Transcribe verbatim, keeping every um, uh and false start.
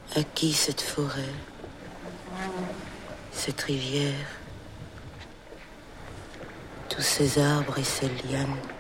À qui cette forêt, cette rivière, tous ces arbres et ces lianes?